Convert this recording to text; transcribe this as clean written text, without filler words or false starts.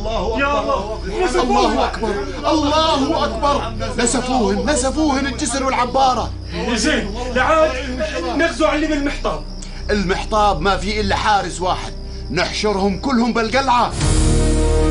الله أكبر الله أكبر. نسفوهن الجسر والعبارة. زين لعاد نغزو على اللي بالمحطاب. المحطاب ما في إلا حارس واحد، نحشرهم كلهم بالقلعة.